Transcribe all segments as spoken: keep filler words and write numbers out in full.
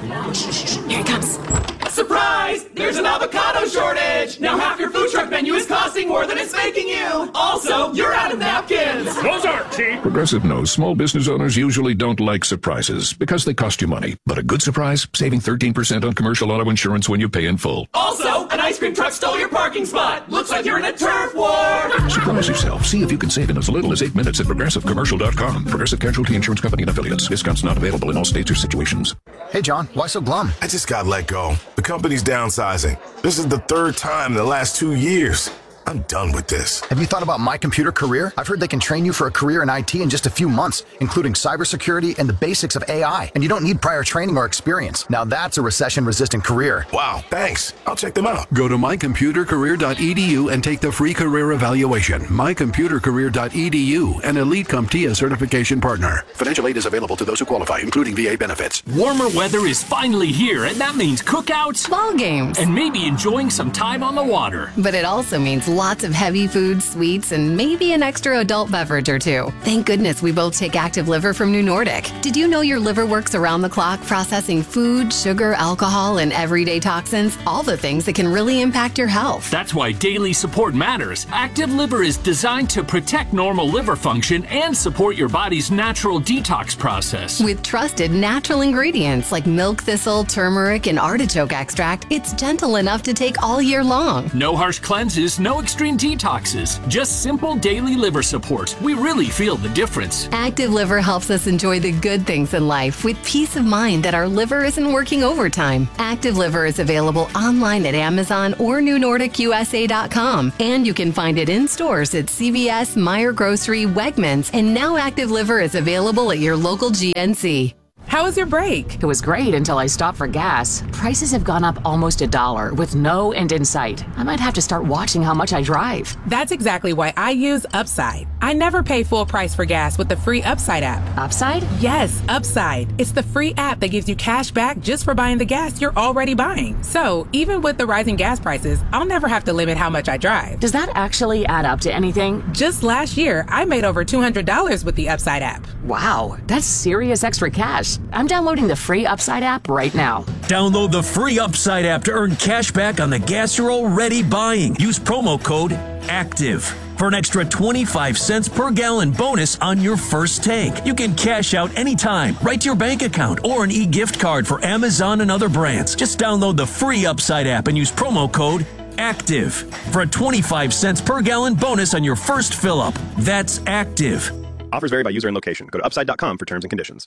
Here it comes. Surprise! There's an avocado shortage! Now half your food truck menu is costing more than it's making you! Also, you're out of napkins! Those aren't cheap! Progressive knows small business owners usually don't like surprises because they cost you money. But a good surprise, saving thirteen percent on commercial auto insurance when you pay in full. Also, an ice cream truck stole your parking spot! Looks like you're in a turf war! Surprise yourself. See if you can save in as little as eight minutes at progressive commercial dot com. Progressive Casualty Insurance Company and Affiliates. Discounts not available in all states or situations. Hey, John, why so glum? I just got let go. The company's downsizing. This is the third time in the last two years. I'm done with this. Have you thought about My Computer Career? I've heard they can train you for a career in I T in just a few months, including cybersecurity and the basics of A I. And you don't need prior training or experience. Now that's a recession-resistant career. Wow, thanks. I'll check them out. Go to my computer career dot e d u and take the free career evaluation. my computer career dot e d u, an Elite CompTIA certification partner. Financial aid is available to those who qualify, including V A benefits. Warmer weather is finally here, and that means cookouts, ball games, and maybe enjoying some time on the water. But it also means lots of heavy food, sweets, and maybe an extra adult beverage or two. Thank goodness we both take Active Liver from New Nordic. Did you know your liver works around the clock processing food, sugar, alcohol, and everyday toxins? All the things that can really impact your health. That's why daily support matters. Active Liver is designed to protect normal liver function and support your body's natural detox process. With trusted natural ingredients like milk thistle, turmeric, and artichoke extract, it's gentle enough to take all year long. No harsh cleanses, no extreme detoxes, just simple daily liver support. We really feel the difference. Active Liver helps us enjoy the good things in life with peace of mind that our liver isn't working overtime. Active Liver is available online at Amazon or new nordic u s a dot com, and you can find it in stores at C V S, Meijer Grocery, Wegmans, and now Active Liver is available at your local G N C. How was your break? It was great until I stopped for gas. Prices have gone up almost a dollar with no end in sight. I might have to start watching how much I drive. That's exactly why I use Upside. I never pay full price for gas with the free Upside app. Upside? Yes, Upside. It's the free app that gives you cash back just for buying the gas you're already buying. So even with the rising gas prices, I'll never have to limit how much I drive. Does that actually add up to anything? Just last year, I made over two hundred dollars with the Upside app. Wow, that's serious extra cash. I'm downloading the free Upside app right now. Download the free Upside app to earn cash back on the gas you're already buying. Use promo code ACTIVE for an extra twenty-five cents per gallon bonus on your first tank. You can cash out anytime, right to your bank account, or an e-gift card for Amazon and other brands. Just download the free Upside app and use promo code ACTIVE for a twenty-five cents per gallon bonus on your first fill-up. That's ACTIVE. Offers vary by user and location. Go to upside dot com for terms and conditions.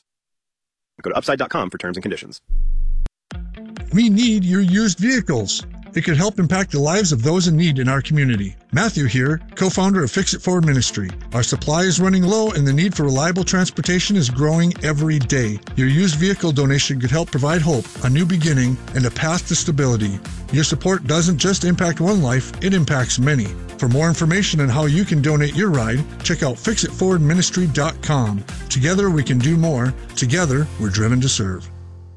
Go to upside dot com for terms and conditions. We need your used vehicles. It could help impact the lives of those in need in our community. Matthew here, co-founder of Fix It Forward Ministry. Our supply is running low and the need for reliable transportation is growing every day. Your used vehicle donation could help provide hope, a new beginning, and a path to stability. Your support doesn't just impact one life, it impacts many. For more information on how you can donate your ride, check out fix it forward ministry dot com. Together we can do more. Together we're driven to serve.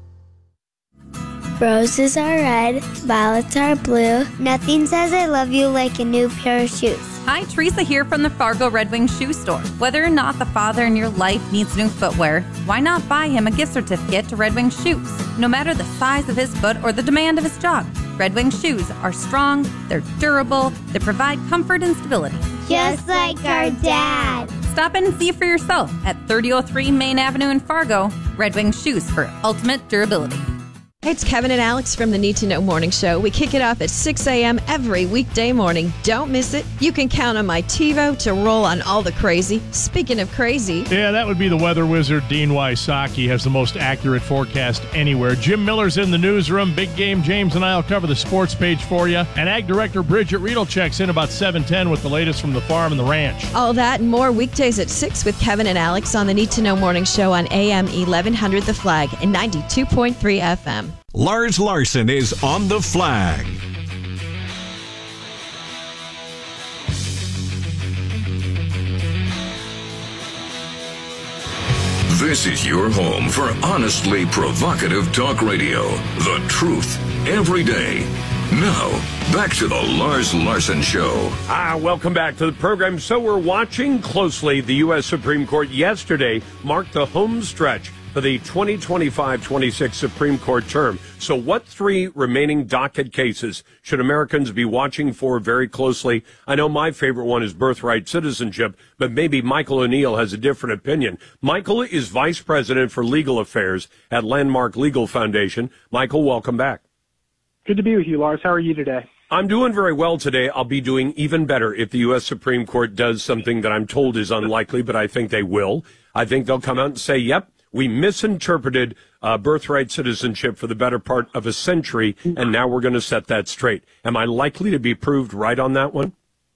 Roses are red, violets are blue. Nothing says I love you like a new pair of shoes. Hi, Teresa here from the Fargo Red Wing Shoe Store. Whether or not the father in your life needs new footwear, why not buy him a gift certificate to Red Wing Shoes? No matter the size of his foot or the demand of his job, Red Wing shoes are strong, they're durable, they provide comfort and stability. Just like our dad. Stop in and see for yourself at thirty oh three Main Avenue in Fargo. Red Wing Shoes for ultimate durability. Hey, it's Kevin and Alex from the Need to Know Morning Show. We kick it off at six a.m. every weekday morning. Don't miss it. You can count on my TiVo to roll on all the crazy. Speaking of crazy. Yeah, that would be the weather wizard, Dean Wysocki, has the most accurate forecast anywhere. Jim Miller's in the newsroom. Big Game James and I will cover the sports page for you. And Ag Director Bridget Riedel checks in about seven ten with the latest from the farm and the ranch. All that and more weekdays at six with Kevin and Alex on the Need to Know Morning Show on A M eleven hundred The Flag and ninety-two point three F M. Lars Larson is on the flag. This is your home for honestly provocative talk radio. The truth every day. Now, back to the Lars Larson Show. Ah, welcome back to the program. So we're watching closely. The U S Supreme Court yesterday marked the home stretch for the twenty twenty-five twenty-six Supreme Court term. So what three remaining docket cases should Americans be watching for very closely? I know my favorite one is birthright citizenship, but maybe Michael O'Neill has a different opinion. Michael is Vice President for Legal Affairs at Landmark Legal Foundation. Michael, welcome back. Good to be with you, Lars. How are you today? I'm doing very well today. I'll be doing even better if the U S Supreme Court does something that I'm told is unlikely, but I think they will. I think they'll come out and say, yep, we misinterpreted uh, birthright citizenship for the better part of a century, and now we're going to set that straight. Am I likely to be proved right on that one?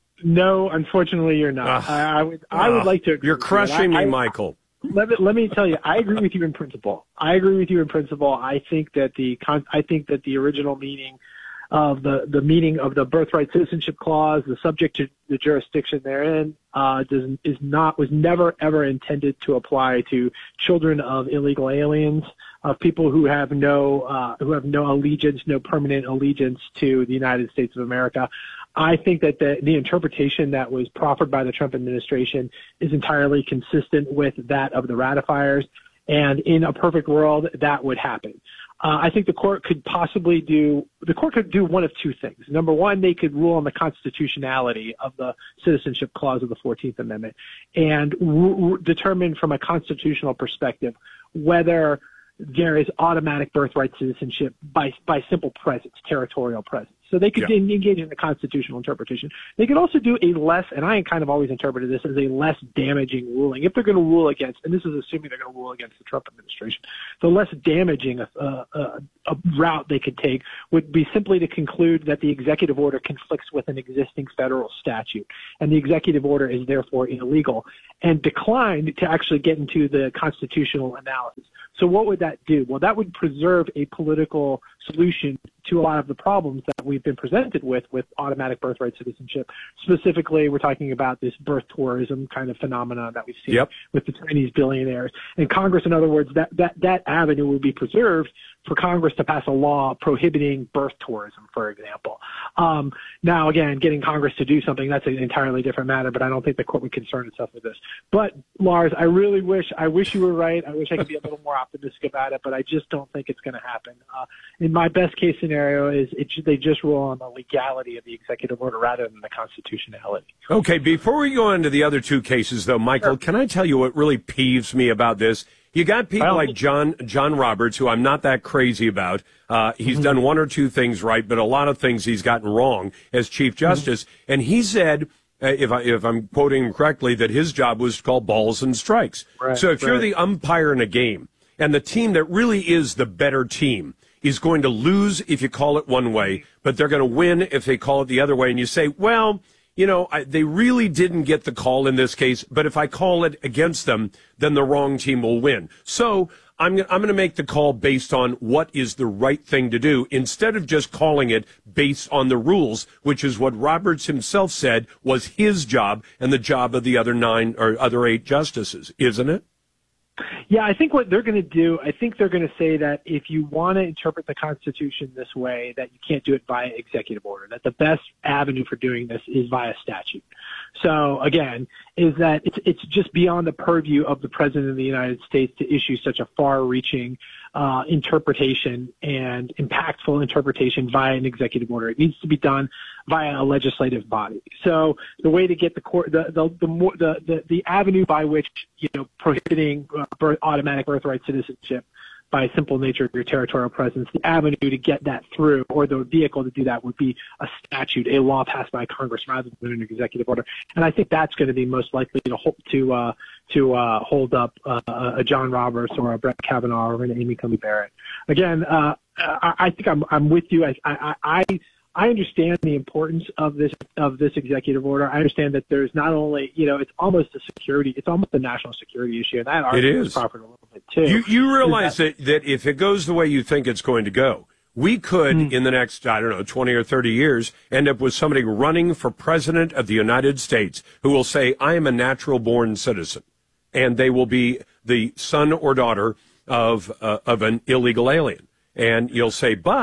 No, unfortunately, you're not. Uh, I, I would I would uh, like to agree. You're crushing you. I, me, I, Michael. Let me, let me tell you, I agree with you in principle. I agree with you in principle. I think that the I think that the original meaning of the, the meaning of the birthright citizenship clause, the subject to the jurisdiction therein, uh, does, is not, was never ever intended to apply to children of illegal aliens, of people who have no, uh, who have no allegiance, no permanent allegiance to the United States of America. I think that the, the interpretation that was proffered by the Trump administration is entirely consistent with that of the ratifiers. And in a perfect world, that would happen. Uh, I think the court could possibly do, the court could do one of two things. Number one, they could rule on the constitutionality of the citizenship clause of the fourteenth Amendment and r- r- determine from a constitutional perspective whether there is automatic birthright citizenship by, by simple presence, territorial presence. So they could yeah. engage in the constitutional interpretation. They could also do a less, and I kind of always interpreted this as a less damaging ruling. If they're going to rule against, and this is assuming they're going to rule against the Trump administration, the less damaging uh, uh, a route they could take would be simply to conclude that the executive order conflicts with an existing federal statute, and the executive order is therefore illegal, and decline to actually get into the constitutional analysis. So what would that do? Well, that would preserve a political solution to a lot of the problems that we've been presented with with automatic birthright citizenship. Specifically, we're talking about this birth tourism kind of phenomenon that we've seen yep. with the Chinese billionaires. And Congress, in other words, that, that, that avenue would be preserved for Congress to pass a law prohibiting birth tourism, for example. Um, now, again, getting Congress to do something, that's an entirely different matter, but I don't think the court would concern itself with this. But, Lars, I really wish, I wish you were right. I wish I could be a little more optimistic about it, but I just don't think it's going to happen. Uh, in my best case scenario is it, they just rule on the legality of the executive order rather than the constitutionality. Okay, before we go into the other two cases, though, Michael, sure. can I tell you what really peeves me about this? You got people well, like John John Roberts, who I'm not that crazy about. Uh, he's mm-hmm. done one or two things right, but a lot of things he's gotten wrong as Chief Justice. Mm-hmm. And he said, uh, if, I, if I'm quoting him correctly, that his job was to call balls and strikes. Right, so if right. you're the umpire in a game, and the team that really is the better team is going to lose if you call it one way, but they're going to win if they call it the other way, and you say, well, you know, I, they really didn't get the call in this case, but if I call it against them, then the wrong team will win. So I'm, I'm going to make the call based on what is the right thing to do instead of just calling it based on the rules, which is what Roberts himself said was his job and the job of the other nine or other eight justices, isn't it? Yeah, I think what they're going to do, I think they're going to say that if you want to interpret the Constitution this way, that you can't do it via executive order, that the best avenue for doing this is via statute. So, again, is that it's, it's just beyond the purview of the President of the United States to issue such a far-reaching uh, interpretation and impactful interpretation via an executive order. It needs to be done via a legislative body. So the way to get the court, the the the, more, the, the, the avenue by which, you know, prohibiting uh, birth, automatic birthright citizenship by simple nature of your territorial presence, the avenue to get that through, or the vehicle to do that, would be a statute, a law passed by Congress rather than an executive order. And I think that's going to be most likely to hold, to uh, to uh, hold up uh, a John Roberts or a Brett Kavanaugh or an Amy Coney Barrett. Again, uh, I, I think I'm I'm with you. I I. I I understand the importance of this of this executive order. I understand that there's not only, you know, it's almost a security, it's almost a national security issue, and that argument is proffered a little bit too. You, you realize that, that, that if it goes the way you think it's going to go, we could, mm. in the next, I don't know, twenty or thirty years, end up with somebody running for president of the United States who will say, I am a natural-born citizen, and they will be the son or daughter of uh, of an illegal alien. And you'll say, but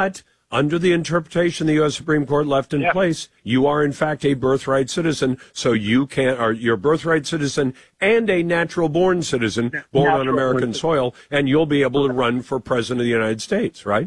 under the interpretation the U S Supreme Court left in yeah. place, you are in fact a birthright citizen, so you can, are you're a birthright citizen and a natural-born citizen born natural on American soil, and you'll be able to run for president of the United States, right?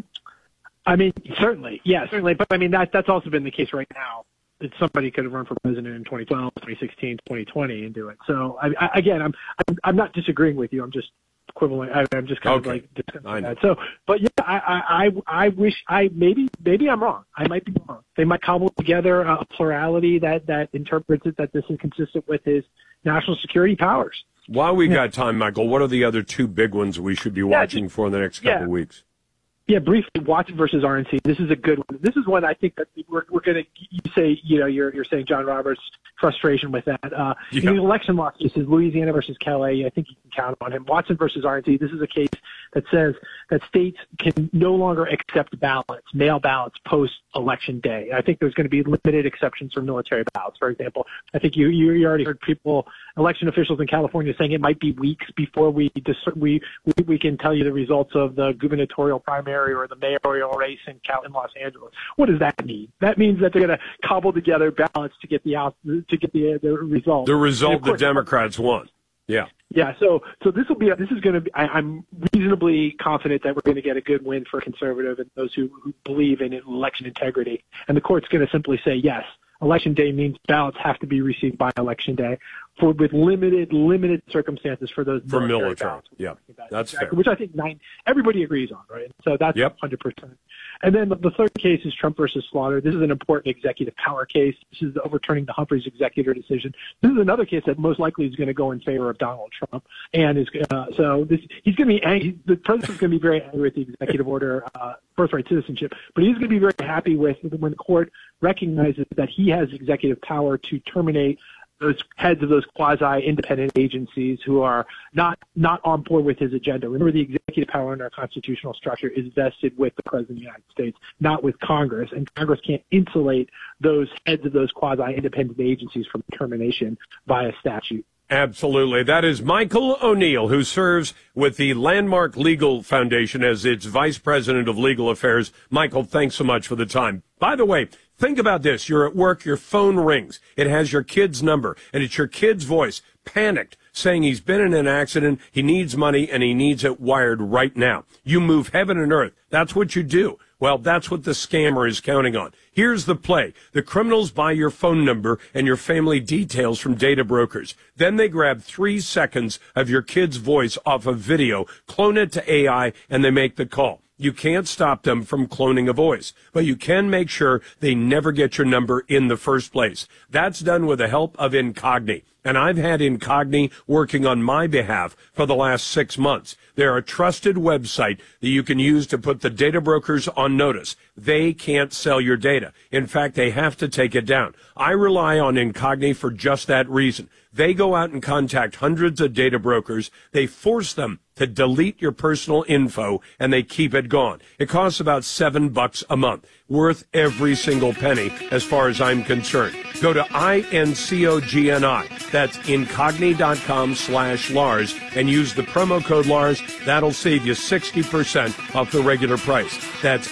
I mean, certainly, yeah, certainly. But I mean, that that's also been the case right now. That somebody could have run for president in twenty twelve, twenty sixteen, twenty twenty and do it. So I, I, again, I'm, I'm I'm not disagreeing with you. I'm just equivalent. I, I'm just kind okay. of like discussing that. So, but yeah, I, I I wish I maybe maybe I'm wrong. I might be wrong. They might cobble together a plurality that that interprets it that this is consistent with his national security powers. While we yeah. got time, Michael, what are the other two big ones we should be yeah, watching just, for in the next couple yeah. of weeks? Yeah, briefly, Watson versus R N C. This is a good one. This is one I think that we're we're going to. You say, you know, you're you're saying John Roberts' frustration with that. Uh, yeah. In the election law cases, Louisiana versus Calais, I think you can count on him. Watson versus R N C. This is a case that says that states can no longer accept ballots, mail ballots, post election day. I think there's going to be limited exceptions for military ballots, for example. I think you you, you already heard people, election officials in California, saying it might be weeks before we dis- we, we we can tell you the results of the gubernatorial primary or the mayoral race in Cal- in Los Angeles. What does that mean? That means that they're going to cobble together ballots to get the out to get the the result. The result course, the Democrats won. Yeah. Yeah. So so this will be this is going to be. I, I'm reasonably confident that we're going to get a good win for conservative and those who, who believe in election integrity. And the court's going to simply say yes. Election day means ballots have to be received by election day, for with limited limited circumstances for those for military, military. ballots. Yeah, that's exactly, fair. which I think nine everybody agrees on, right? So that's yep. one hundred percent. And then the, the third case is Trump versus Slaughter. This is an important executive power case. This is overturning the Humphreys executive decision. This is another case that most likely is going to go in favor of Donald Trump, and is uh, so this he's going to be angry. The president's going to be very angry with the executive order, uh, birthright citizenship, but he's going to be very happy with when the court recognizes that he has executive power to terminate those heads of those quasi-independent agencies who are not not on board with his agenda. Remember, the executive power in our constitutional structure is vested with the President of the United States, not with Congress, and Congress can't insulate those heads of those quasi-independent agencies from termination via statute. Absolutely. That is Michael O'Neill, who serves with the Landmark Legal Foundation as its Vice President of Legal Affairs. Michael, thanks so much for the time. By the way, think about this. You're at work, your phone rings. It has your kid's number, and it's your kid's voice, panicked, saying he's been in an accident, he needs money, and he needs it wired right now. You move heaven and earth. That's what you do. Well, that's what the scammer is counting on. Here's the play. The criminals buy your phone number and your family details from data brokers. Then they grab three seconds of your kid's voice off of video, clone it to A I, and they make the call. You can't stop them from cloning a voice, but you can make sure they never get your number in the first place. That's done with the help of Incogni. And I've had Incogni working on my behalf for the last six months. They're a trusted website that you can use to put the data brokers on notice. They can't sell your data. In fact, they have to take it down. I rely on Incogni for just that reason. They go out and contact hundreds of data brokers. They force them to delete your personal info, and they keep it gone. It costs about seven bucks a month. Worth every single penny as far as I'm concerned. Go to I N C O G N I. That's incogni.com slash Lars and use the promo code Lars. That'll save you sixty percent off the regular price. That's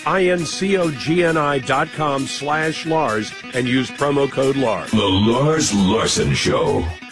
incogni dot com slash Lars and use promo code Lars. The Lars Larson Show.